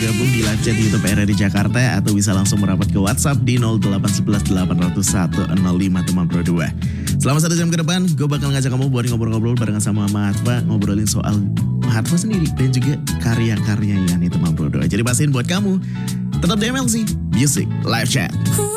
bergabung di live chat YouTube RRI Jakarta atau bisa langsung merapat ke WhatsApp di 0811 801 05 teman Pro 2. Selama 1 jam ke depan, gue bakal ngajak kamu buat ngobrol-ngobrol barengan sama Mahatma, ngobrolin soal Mahatma sendiri dan juga karya-karyanya nih teman Pro 2. Jadi pastiin buat kamu tetap di MLC Music Live Chat.